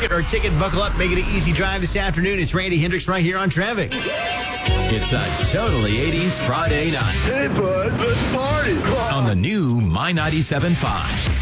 ticket or ticket, buckle up, make it an easy drive this afternoon. It's Randy Hendricks right here on Traffic. It's a totally 80s Friday night. Hey, bud, let's party. On the new My 97.5.